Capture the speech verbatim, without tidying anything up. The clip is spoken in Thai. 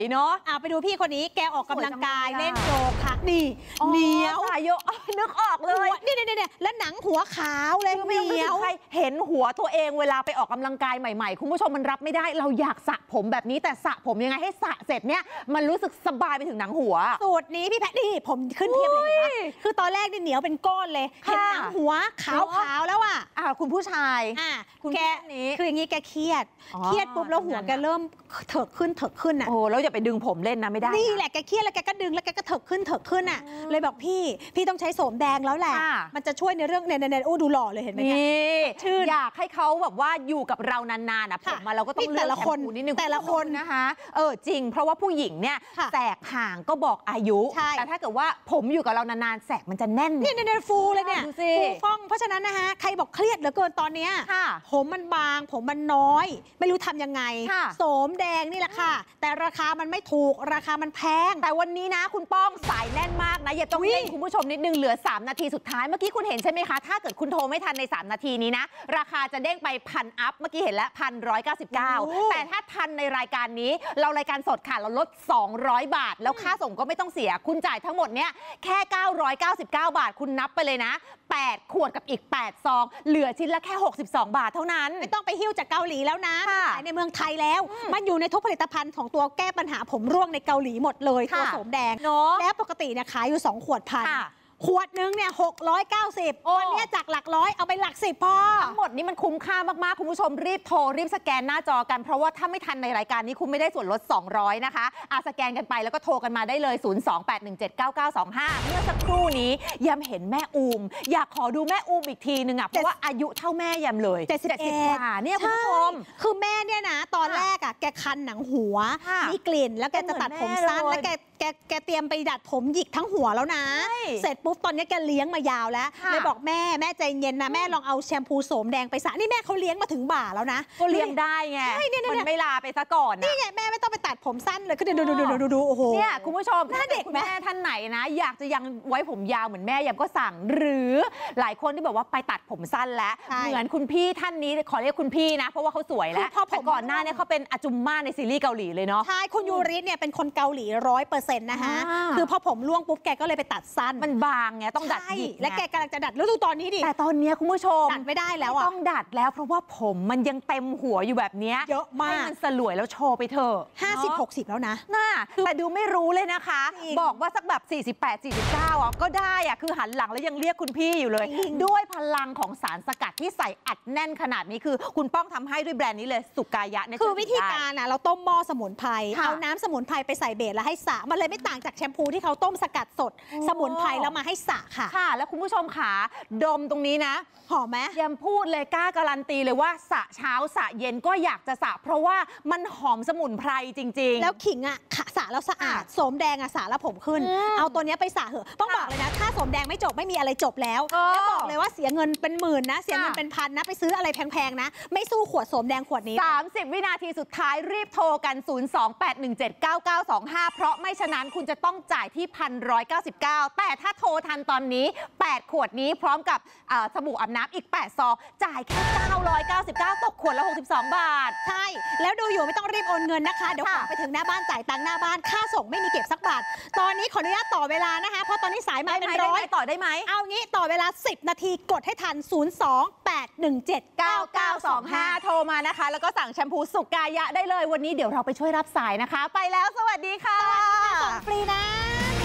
เนาะอ่ะไปดูพี่คนนี้แกออกกำลังกายเล่นโยคะนี่เหนียวสายโยนึกออกเลยนี่นี่นี่แล้วหนังหัวขาวเลยเหนียวเห็นหัวตัวเองเวลาไปออกกำลังกายใหม่ๆคุณผู้ชมมันรับไม่ได้เราอยากสระผมแบบนี้แต่สระผมยังไงให้สระเสร็จเนี่ยมันรู้สึกสบายไปถึงหนังหัวสูตรนี้พี่แพทนี่ผมขึ้นเทียบเลยนะคือตอนแรกนี่เหนียวเป็นก้อนเลยเห็นหนังหัวขาวๆแล้วอ่ะอ่าคุณผู้ชายอ่ะแกนี้คืออย่างนี้แกเครียดเครียดปุ๊บแล้วหัวแกเริ่มเถิกขึ้นเถิกขึ้นอ่ะโอ้แล้วอย่าไปดึงผมเล่นนะไม่ได้นี่แหละแกเครียดแล้วแกก็ดึงแล้วแกก็เถิกขึ้นเถิกขึ้นอ่ะเลยบอกพี่พี่ต้องใช้โสมแดงแล้วแหละมันจะช่วยในเรื่องเนี่ยเนี่ยโอ้ดูหล่อเลยเห็นไหมนี่ชื่ออยากให้เขาแบบว่าอยู่กับเรานานๆนะผมมาเราก็ต้องเลือกแชมพูนิดนึงแต่ละคนนะคะเออจริงเพราะว่าผู้หญิงเนี่ยแสกห่างก็บอกอายุแต่ถ้าเกิดว่าผมอยู่กับเรานานๆแสกมันจะแน่นเนี่ยเนี่ยฟูเลยเนี่ยฟูฟ่องเพราะฉะนั้นนะคะใครบอกเครียดเหลือเกินตอนเนี้ยผมมันบางผมมันน้อยไม่รู้ทำยังไงโสมแดงนี่แหละค่ะแต่ราคามันไม่ถูกราคามันแพงแต่วันนี้นะคุณป้องสายแน่นมากนะอย่าต้องเล่นคุณผู้ชมนิดนึงเหลือสามนาทีสุดท้ายเมื่อกี้คุณเห็นใช่ไหมคะถ้าเกิดคุณโทรไม่ทันในสามนาทีนี้นะราคาจะเด้งไปพันอัพเมื่อกี้เห็นแล้วพันร้อยเก้าสิบเก้าแต่ถ้าทันในรายการนี้เรารายการสดค่ะเราลดสองร้อยบาทแล้วค่าส่งก็ไม่ต้องเสียคุณจ่ายทั้งหมดเนี้ยแค่เก้าร้อยเก้าสิบเก้าบาทคุณนับไปเลยนะแปดขวดกับอีกแปดซองเหลือชิ้นละแค่หกสิบสองบาทเท่านั้นไม่ต้องไปหิ้วจากเกาหลีแล้วนะขายในเมืองไทยแล้วมันอยู่ในทุกผลิตภัณฑ์ของตัวแก้ปัญหาผมร่วงในเกาหลีหมดเลยตัวโสมแดงแล้วปกติเนี่ยขายอยู่สองขวดพันขวดนึงเนี่ยหกร้อยเก้าสิบวันนี้จากหลักร้อยเอาไปหลักสิบพอทั้งหมดนี้มันคุ้มค่ามากๆคุณผู้ชมรีบโทรรีบสแกนหน้าจอกันเพราะว่าถ้าไม่ทันในรายการนี้คุณไม่ได้ส่วนลดสองร้อยนะคะอาสแกนกันไปแล้วก็โทรกันมาได้เลยศูนย์ สอง แปด หนึ่ง เจ็ด เก้า เก้า สอง ห้าเมื่อสักครู่นี้ยำเห็นแม่อูมอยากขอดูแม่อูมอีกทีนึงอ่ะเพราะว่าอายุเท่าแม่ยำเลยเจ็ดสิบเอ็ดกว่าเนี่ยคุณผู้ชมคือแม่เนี่ยนะตอนแรกอ่ะแกคันหนังหัวมีกลิ่นแล้วแกจะตัดผมสั้นแล้วแกแกแกเตรียมไปดัดผมหยิกทั้งหัวแล้วนะเสร็จปุ๊บตอนนี้แกเลี้ยงมายาวแล้วเลยบอกแม่แม่ใจเย็นนะแม่ลองเอาแชมพูโสมแดงไปสระนี่แม่เขาเลี้ยงมาถึงบ่าแล้วนะก็เลี้ยงได้ไงมันไม่ลาไปซะก่อนนี่ไงแม่ไม่ต้องไปตัดผมสั้นเลยก็ดูดูดูดูดูโอ้โหเนี่ยคุณผู้ชมถ้าเด็กแม่ท่านไหนนะอยากจะยังไว้ผมยาวเหมือนแม่ยำก็สั่งหรือหลายคนที่บอกว่าไปตัดผมสั้นแล้วเหมือนคุณพี่ท่านนี้ขอเรียกคุณพี่นะเพราะว่าเขาสวยแล้วแต่ก่อนหน้านี้เขาเป็นอาจุมม่าในซีรีส์เกาหลีเลยเนาะใช่คุณยูริเนี่ยเป็นคนเกาหลีร้อยเปอร์เซ็นต์นะคะคือพอผมร่วงปุ๊บแกก็เลยไปตัดสั้นมันบางไงต้องดัดหยิกและแกกำลังจะดัดแล้วดูตอนนี้ดิแต่ตอนนี้คุณผู้ชมดัดไม่ได้แล้วอ่ะต้องดัดแล้วเพราะว่าผมมันยังเต็มหัวอยู่แบบนี้เยอะมากให้มันสลวยแล้วโชว์ไปเถอะห้าสิบ หกสิบแล้วนะน่าแต่ดูไม่รู้เลยนะคะบอกว่าสักแบบสี่สิบแปด สี่สิบเก้าอ่ะก็ได้อ่ะคือหันหลังแล้วยังเรียกคุณพี่อยู่เลยด้วยพลังของสารสกัดที่ใส่อัดแน่นขนาดนี้คือคุณป้องทำให้ด้วยแบรนด์นี้เลยสุกายะเนี่ยคือวิธีการอ่ะเราต้มหม้อสมุนไพรเอาน้ำสมุนไพรไปใส่เบสแล้วให้สระมันเลยไม่ต่างจากแชมพูที่เขาต้มสกัดสดสมุนไพรแล้วมาให้สระค่ะค่ะแล้วคุณผู้ชมขาดมตรงนี้นะหอมไหมยำพูดเลยกล้าการันตีเลยว่าสระเช้าสระเย็นก็อยากจะสระเพราะว่ามันหอมสมุนไพรจริงๆแล้วขิงอ่ะสระแล้วสะอาดโสมแดงอ่ะสระแล้วผมขึ้นเอาตัวนี้ไปสระเหอะต้องบอกเลยนะถ้าโสมแดงไม่จบไม่มีอะไรจบแล้วแล้วบอกเลยว่าเสียเงินเป็นหมื่นนะเสียเงินเป็นพันนะไปซื้ออะไรแพงๆนะไม่สู้ขวดโสมแดงขวดนี้สามสิบวินาทีสุดท้ายรีบโทรกันศูนย์ สอง แปด หนึ่ง เจ็ด เก้า เก้า สอง ห้าเพราะไม่ฉะนั้นคุณจะต้องจ่ายที่พันร้อยเก้าสิบเก้าแต่ถ้าโทรทันตอนนี้แปดขวดนี้พร้อมกับสบู่อาบน้ำอีกแปดซองจ่ายแค่เก้าร้อยเก้าสิบเก้าตกขวดละหกสิบสองบาทใช่แล้วดูอยู่ไม่ต้องรีบโอนเงินนะคะเดี๋ยวของไปถึงหน้าบ้านจ่ายตังค์หน้าบ้านค่าส่งไม่มีเก็บสักบาทตอนนี้ขออนุญาตต่อเวลานะคะเพราะตอนนี้สายมาเป็นร้อยต่อได้ไหมเอางี้ต่อเวลาสิบนาทีกดให้ทันศูนย์ สอง แปด หนึ่ง เจ็ด เก้า เก้า สอง ห้าโทรมานะคะแล้วก็สั่งแชมพูสุกายะได้เลยวันนี้เดี๋ยวเราไปช่วยรับสายนะคะไปแล้วสวัสดีค่ะ